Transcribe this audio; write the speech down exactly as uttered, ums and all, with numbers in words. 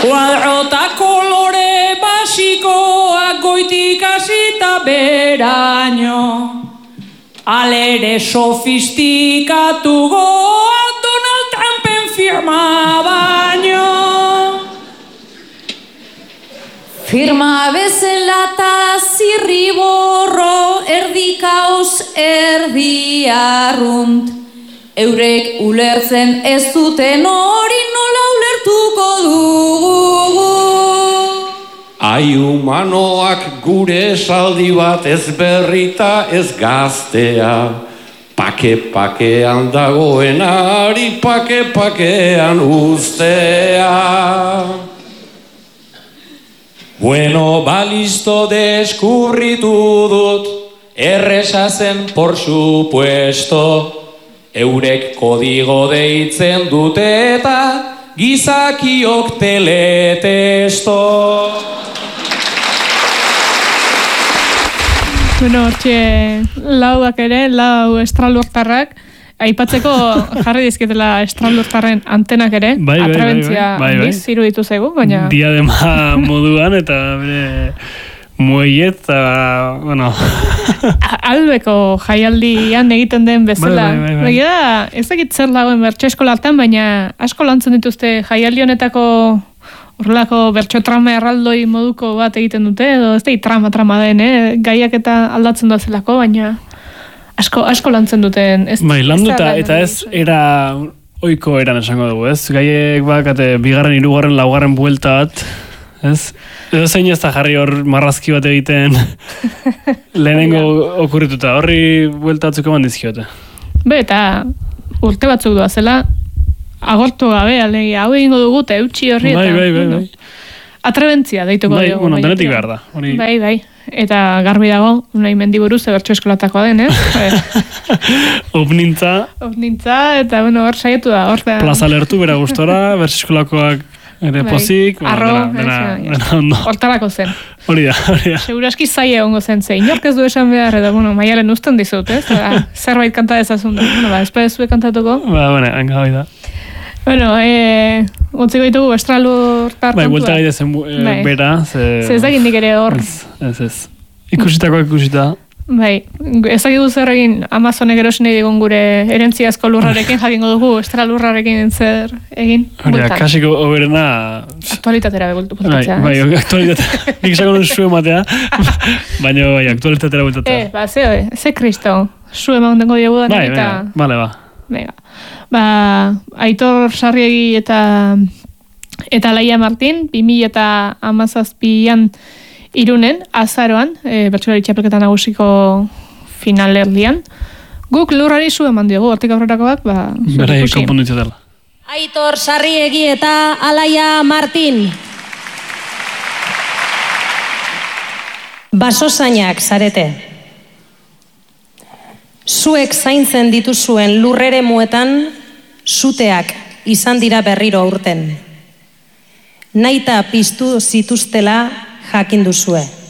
Kuadrota kolore basikoak goitik hasita beraino, alere sofistikatu goa Donald Trumpen firma baino. Firma bezala ta zirriborro, erdi kaos, erdi arrunt. Eurek ulertzen ez duten hori nola ulertuko dugu. Ai humanoak gure esaldi bat ez berrita ez gaztea. Pake-pakean dagoenari pake-pakean ustea. Bueno, balisto deskubritu dut, erresa zen por supuesto. Eurek kodigo deitzen dute eta gizakiok teletesto. Bueno, hortxe lauak ere, lau estralurtarrak, aipatzeko jarri dizketela estralurtarren antenak ere, bai, bai, atrabentzia bai, bai, bai. biziru ditu zaigu, baina... Diadema moduan eta bere muellet, eta, bueno... Albeko jaialdian egiten den bezala. Bai, bai, bai, bai. Begira, ez dakit zer dagoen bertso eskolartan, baina asko lantzen dituzte jaialdi honetako horrelako bertso trama erraldoi moduko bat egiten dute, edo ez da trama-trama den, eh? Gaiak eta aldatzen doazelako, baina asko, asko lantzen duten. Ez, bai, landu ez eta, eta ez era oiko eran esango dugu, ez? Gaiek bakate bigarren, hirugarren, laugarren buelta bat, ez? Edo zein ez da jarri hor marrazki bat egiten lehenengo okurrituta, horri buelta batzuk eman dizkiote. Be, eta urte batzuk doazela, agortu gabe, alegia, hau egingo dugu, eta eutxi horri, Bai, eta... bai, bai, bai. Atrebentzia deituko Bai, dugu. bueno, denetik behar da. Hori... Bai, bai. Eta garbi dago, nahi mendiburuz, bertso eskolatakoa den, eh? Opnintza. Opnintza, eta, bueno, hor saiatu da, hor da. Plaza lertu, bera gustora, bertso eskolakoak ere pozik. Bai. Arro, bueno, dena, dena, dena ondo. Hortarako zen. Hori da, hori da. Seguraski zaila egongo zen, ze inork ez du esan behar, edo, bueno, maialen usten dizut, ez? Eta, zerbait kanta dezazun da. Bueno, ba, espera zue kantatuko. Ba, bueno, hanga bai da. Bueno, eh, utziko ditugu estralur tartantua. Bai, buelta gaide zen e, bai. bera. Ze, ze ez dakit nik ere hor. Ez, ez, ez. Ikusitakoak ikusita. Bai, ez dakit zer egin Amazonek erosin digun gure erentziazko lurrarekin, jakingo dugu estralurrarekin zer egin. Hori da, kasiko oberena... Aktualitatera begultu Bai, bultatzea. bai, aktualitatera. Nik esako nuen su ematea, baina bai, aktualitatera bultatzea. Eh, ba, ze, ze kristo, su eman dengo diegu da. Bai, eta... bai, bale, ba. Venga. Ba, Aitor Sarriegi eta eta Laia Martin, bi mila eta hamazazpian Irunen, azaroan, e, bertsolari txapelketa nagusiko finalerdian. Guk lurrari zu eman diogu, hortik aurrerakoak, ba, Bera, konpondu dela. Aitor Sarriegi eta Alaia Martin. Basozainak zarete. Zuek zaintzen dituzuen lurrere muetan, suteak izan dira berriro aurten. Naita piztu zituztela jakin duzue.